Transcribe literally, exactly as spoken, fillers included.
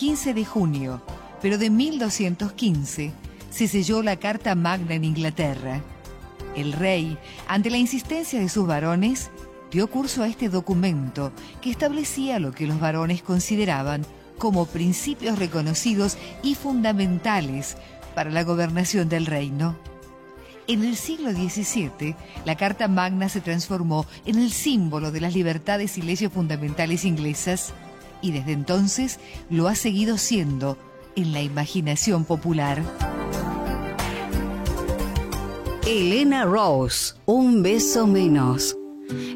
quince de junio, pero de mil doscientos quince se selló la Carta Magna en Inglaterra. El rey, ante la insistencia de sus varones, dio curso a este documento que establecía lo que los varones consideraban como principios reconocidos y fundamentales para la gobernación del reino. En el siglo diecisiete, la Carta Magna se transformó en el símbolo de las libertades y leyes fundamentales inglesas y desde entonces lo ha seguido siendo en la imaginación popular. Elena Rose, Un beso menos.